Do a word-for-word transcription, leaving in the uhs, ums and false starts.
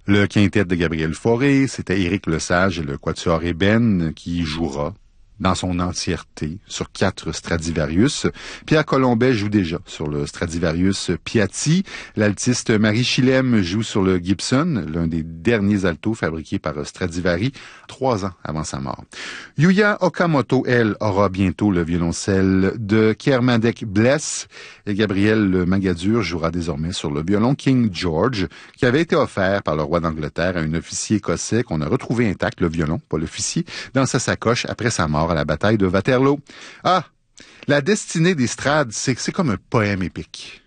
Le quintet de Gabriel Fauré, c'était Éric Lesage et le quatuor Ébène qui jouera dans son entièreté sur quatre Stradivarius. Pierre Colombet joue déjà sur le Stradivarius Piatti. L'altiste Marie Chilem joue sur le Gibson, l'un des derniers altos fabriqués par Stradivari, trois ans avant sa mort. Yuya Okamoto, elle, aura bientôt le violoncelle de Kermadec Bless et Gabriel Magadur jouera désormais sur le violon King George, qui avait été offert par le roi d'Angleterre à un officier écossais qu'on a retrouvé intact, le violon, pas l'officier, dans sa sacoche après sa mort à la bataille de Waterloo. Ah, la destinée des Strades, c'est, c'est comme un poème épique.